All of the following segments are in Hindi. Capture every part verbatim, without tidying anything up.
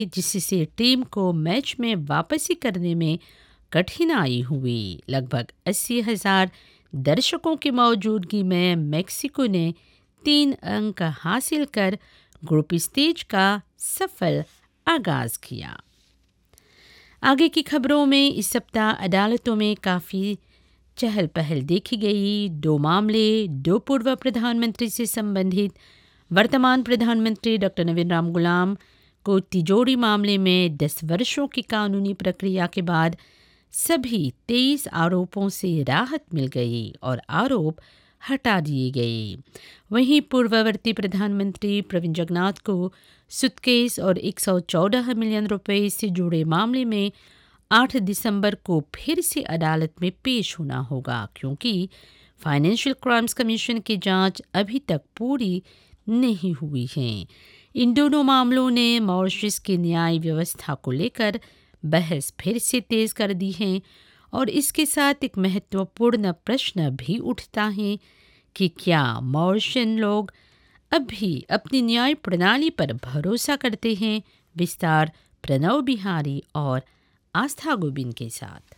जिससे टीम को मैच में वापसी करने में कठिनाई हुई। लगभग अस्सी हज़ार दर्शकों की मौजूदगी में मेक्सिको ने तीन अंक हासिल कर ग्रुप स्टेज का सफल आगाज किया। आगे की खबरों में इस सप्ताह अदालतों में काफ़ी चहल पहल देखी गई। दो मामले दो पूर्व प्रधानमंत्री से संबंधित। वर्तमान प्रधानमंत्री डॉक्टर नवीन राम गुलाम को तिजोरी मामले में दस वर्षों की कानूनी प्रक्रिया के बाद सभी तेईस आरोपों से राहत मिल गई और आरोप हटा दिए गए। वहीं पूर्ववर्ती प्रधानमंत्री प्रवीण जगन्नाथ को सुटकेस और एक सौ चौदह मिलियन रुपए से जुड़े मामले में आठ दिसंबर को फिर से अदालत में पेश होना होगा, क्योंकि फाइनेंशियल क्राइम्स कमीशन की जांच अभी तक पूरी नहीं हुई है। इन दोनों मामलों ने मॉरिशस की न्याय व्यवस्था को लेकर बहस फिर से तेज कर दी है और इसके साथ एक महत्वपूर्ण प्रश्न भी उठता है कि क्या मॉरिशियन लोग अब भी अपनी न्याय प्रणाली पर भरोसा करते हैं। विस्तार प्रणव बिहारी और आस्था गोबिंद के साथ।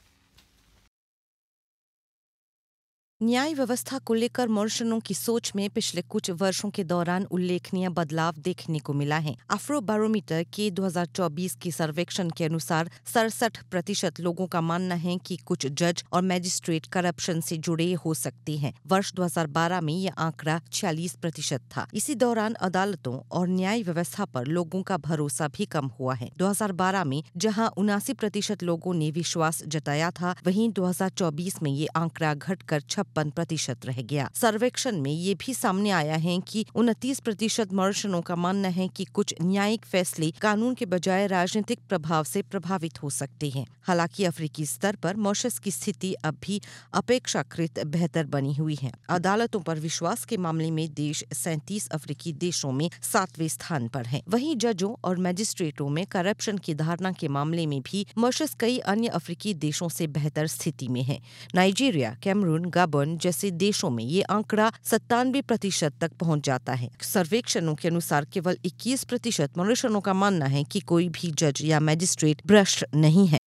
न्याय व्यवस्था को लेकर मॉरिशनों की सोच में पिछले कुछ वर्षों के दौरान उल्लेखनीय बदलाव देखने को मिला है। अफ्रो बैरोमीटर के दो हज़ार चौबीस के सर्वेक्षण के अनुसार सड़सठ प्रतिशत लोगों का मानना है कि कुछ जज और मैजिस्ट्रेट करप्शन से जुड़े हो सकते हैं। वर्ष दो हज़ार बारह में यह आंकड़ा छियालीस प्रतिशत था। इसी दौरान अदालतों और न्याय व्यवस्था पर लोगों का भरोसा भी कम हुआ है। दो हज़ार बारह में जहां उनासी प्रतिशत लोगों ने विश्वास जताया था, वहीं दो हज़ार चौबीस में ये आंकड़ा घटकर छप्पन प्रतिशत रह गया। सर्वेक्षण में ये भी सामने आया है कि उनतीस प्रतिशत मॉरिशनों का मानना है कि कुछ न्यायिक फैसले कानून के बजाय राजनीतिक प्रभाव से प्रभावित हो सकते हैं। हालांकि अफ्रीकी स्तर पर मॉरिशस की स्थिति अब भी अपेक्षाकृत बेहतर बनी हुई है। अदालतों पर विश्वास के मामले में देश सैंतीस अफ्रीकी देशों में सातवें स्थान पर है। वहीं जजों और मजिस्ट्रेटों में करप्शन की धारणा के मामले में भी मॉरिशस कई अन्य अफ्रीकी देशों से बेहतर स्थिति में है। नाइजीरिया, कैमरून, गाबोन जैसे देशों में ये आंकड़ा सत्तानवे प्रतिशत तक पहुंच जाता है। सर्वेक्षणों के अनुसार केवल इक्कीस प्रतिशत मॉरिशनों का मानना है कि कोई भी जज या मैजिस्ट्रेट भ्रष्ट नहीं है।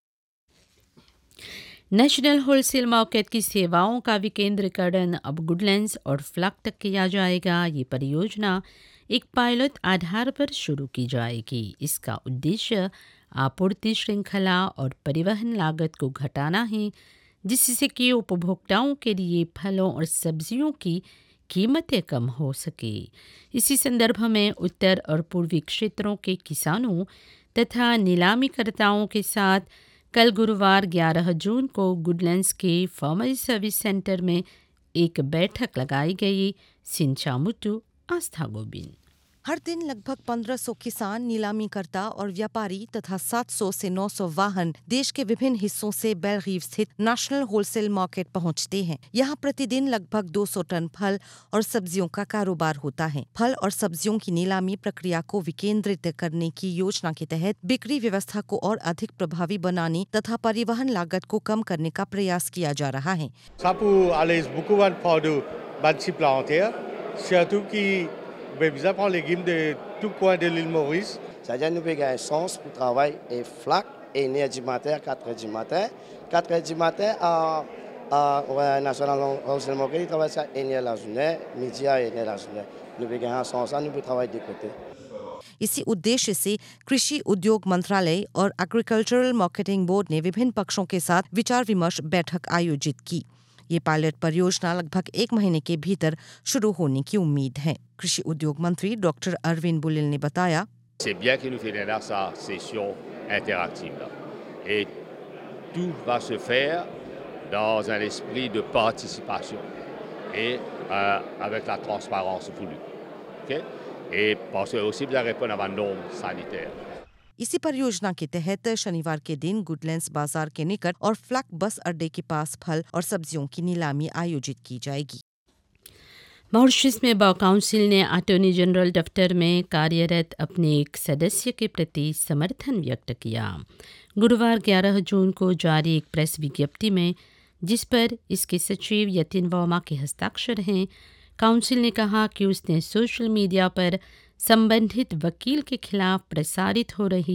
नेशनल होलसेल मार्केट की सेवाओं का विकेंद्रीकरण अब गुडलैंड्स और फ्लैग तक किया जाएगा। ये परियोजना एक पायलट आधार पर शुरू की जाएगी। इसका उद्देश्य आपूर्ति श्रृंखला और परिवहन लागत को घटाना है, जिससे कि उपभोक्ताओं के लिए फलों और सब्जियों की कीमतें कम हो सके। इसी संदर्भ में उत्तर और पूर्वी क्षेत्रों के किसानों तथा नीलामीकर्ताओं के साथ कल गुरुवार ग्यारह जून को गुडलैंड्स के फार्मर सर्विस सेंटर में एक बैठक लगाई गई। सिंचा मुट्टू, आस्था गोबिंद। हर दिन लगभग पंद्रह सौ किसान, नीलामीकर्ता और व्यापारी तथा सात सौ से नौ सौ वाहन देश के विभिन्न हिस्सों से बेलगीव स्थित नेशनल होलसेल मार्केट पहुंचते हैं। यहाँ प्रतिदिन लगभग दो सौ टन फल और सब्जियों का कारोबार होता है। फल और सब्जियों की नीलामी प्रक्रिया को विकेंद्रित करने की योजना के तहत बिक्री व्यवस्था को और अधिक प्रभावी बनाने तथा परिवहन लागत को कम करने का प्रयास किया जा रहा है। Berbisa prend légumes de tout coin de l'île Maurice. C'est-à-dire nous payons un sens pour travailler et flac et une heure du matin à quatre heures du matin. quatre heures du matin à, à National Housing Market, ils travaillent ça une heure la journée, midi à une heure la journée. Nous payons un sens, nous pouvons travailler de côté. इसी उद्देश्य से कृषि उद्योग मंत्रालय और एग्रीकल्चरल मार्केटिंग बोर्ड ने विभिन्न पक्षों के साथ विचार विमर्श बैठक आयोजित की। ये पायलट परियोजना लगभग एक महीने के भीतर शुरू होने की उम्मीद है। कृषि उद्योग मंत्री डॉक्टर अरविंद बुलिल ने बताया, C'est bien qu'il nous fait sa session interactive là. Et tout va se faire dans un esprit de participation et euh, avec la transparence voulue. Okay? Et parce que aussi bien répondre à une norme sanitaire. इसी परियोजना के तहत शनिवार के दिन गुडलैंड्स बाजार के निकट और फ्लैग बस अड्डे के पास फल और सब्जियों की नीलामी आयोजित की जाएगी। मॉरिशस में बार काउंसिल ने अटॉर्नी जनरल दफ्तर में कार्यरत अपने एक सदस्य के प्रति समर्थन व्यक्त किया। गुरुवार ग्यारह जून को जारी एक प्रेस विज्ञप्ति में, जिस पर इसके सचिव यतिन वर्मा के हस्ताक्षर हैं, काउंसिल ने कहा कि उसने सोशल मीडिया पर संबंधित वकील के खिलाफ प्रसारित हो रही